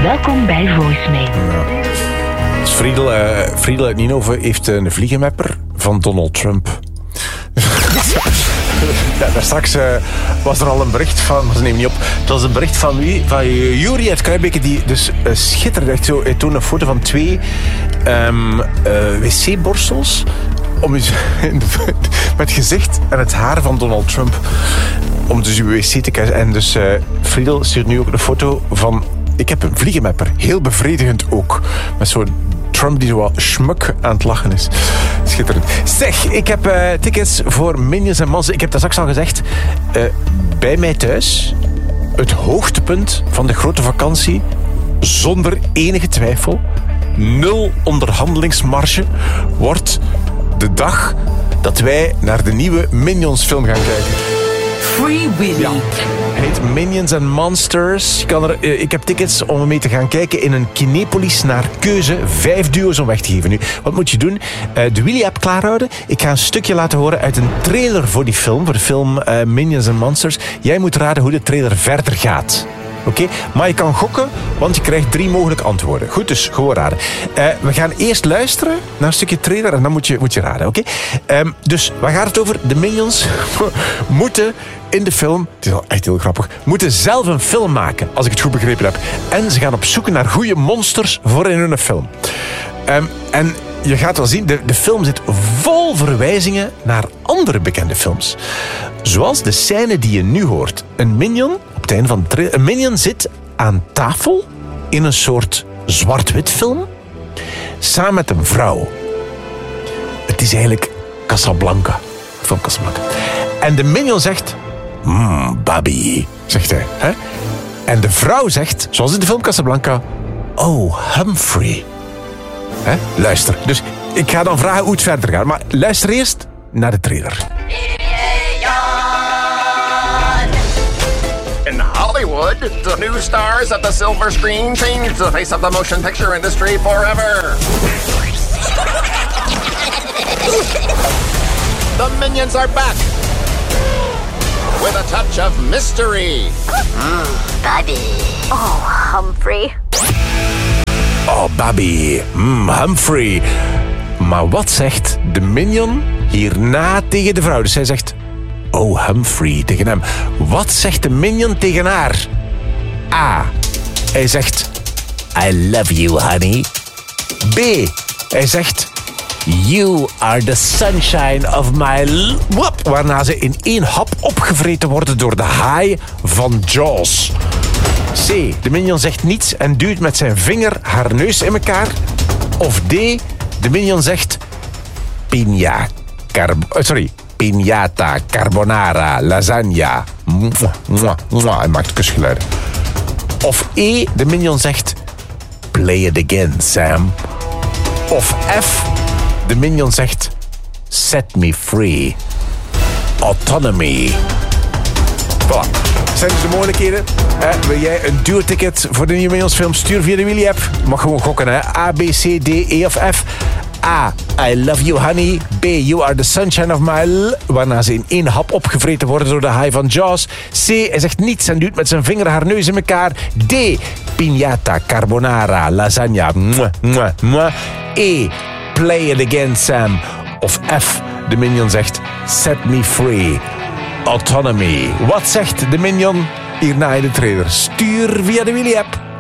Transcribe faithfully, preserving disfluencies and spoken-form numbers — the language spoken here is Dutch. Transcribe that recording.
Welkom bij Voicemail. Ja. Dus Friedel, uh, Friedel uit Ninove heeft een vliegenmapper van Donald Trump. Ja, daar straks uh, was er al een bericht van, maar ze nemen niet op. Het was een bericht van wie? Van uh, Juri uit Kruijbeke, die dus uh, schitterde. Echt zo, hij toonde een foto van twee um, uh, wc-borstels om dus, met gezicht en het haar van Donald Trump om dus uw wc te krijgen. En dus uh, Friedel stuurt nu ook een foto van... Ik heb een vliegenmapper. Heel bevredigend ook. Met zo'n Trump die zo wat schmuk aan het lachen is. Schitterend. Zeg, ik heb uh, tickets voor Minions en Monsters. Ik heb dat straks al gezegd. Uh, bij mij thuis, het hoogtepunt van de grote vakantie, zonder enige twijfel, nul onderhandelingsmarge, wordt de dag dat wij naar de nieuwe Minions film gaan kijken. Free Willy. Ja. Hij heet Minions and Monsters. Je kan er, uh, ik heb tickets om mee te gaan kijken in een Kinepolis naar keuze. Vijf duo's om weg te geven. Nu, wat moet je doen? Uh, de Willy-app klaarhouden. Ik ga een stukje laten horen uit een trailer voor die film. Voor de film uh, Minions and Monsters. Jij moet raden hoe de trailer verder gaat. Oké, okay? Maar je kan gokken, want je krijgt drie mogelijke antwoorden. Goed, dus gewoon raden. Uh, we gaan eerst luisteren naar een stukje trailer en dan moet je, moet je raden, oké? Okay? Um, dus, waar gaat het over? De Minions moeten in de film, het is al echt heel grappig, moeten zelf een film maken, als ik het goed begrepen heb. En ze gaan op zoek naar goede monsters voor in hun film. Um, en je gaat wel zien, de, de film zit vol verwijzingen naar andere bekende films. Zoals de scène die je nu hoort. Een minion, op het einde van de trailer, een minion zit aan tafel in een soort zwart-wit film, samen met een vrouw. Het is eigenlijk Casablanca. Film Casablanca. En de minion zegt, mmm, babi, zegt hij. Hè? En de vrouw zegt, zoals in de film Casablanca, oh, Humphrey. Hè? Luister. Dus ik ga dan vragen hoe het verder gaat. Maar luister eerst naar de trailer. In Hollywood, the new stars of the silver screen changed the face of the motion picture industry forever. The Minions are back with a touch of mystery. Mmm, baby. Oh, Humphrey. Oh, baby. Mmm, Humphrey. Maar wat zegt de minion hierna tegen de vrouw? Dus zij zegt, oh, Humphrey, tegen hem. Wat zegt de minion tegen haar? A. Hij zegt, I love you, honey. B. Hij zegt, you are the sunshine of my... L- Wap, waarna ze in één hap opgevreten worden door de haai van Jaws. C. De minion zegt niets en duwt met zijn vinger haar neus in elkaar. Of D. De minion zegt... Pina... Carb- sorry. Piñata, carbonara, lasagna. Mwah, mwah, mwah. Hij maakt kusgeluiden. Of E. De minion zegt... Play it again, Sam. Of F. De minion zegt... Set me free. Autonomy. Voilà. Zijn dus de mogelijkheden. Eh, wil jij een duo-ticket voor de nieuwe Minions film? Stuur via de Willy-app. Je mag gewoon gokken, hè. A, B, C, D, E of F. A. I love you, honey. B. You are the sunshine of my... L- waarna ze in één hap opgevreten worden door de haai van Jaws. C. Hij zegt niets en duwt met zijn vinger haar neus in elkaar. D. Piñata, carbonara, lasagna. Mwah, mwah, mwah. E. Play it again, Sam. Of F. De minion zegt... Set me free. Autonomy. Wat zegt de minion hierna in de trailer? Stuur via de Willy-app.